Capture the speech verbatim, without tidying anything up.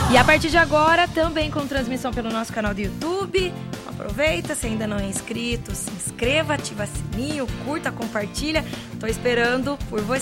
E a partir de agora, também com transmissão pelo nosso canal do YouTube. Aproveita, se ainda não é inscrito, se inscreva, ativa sininho, curta, compartilha. Tô esperando por você.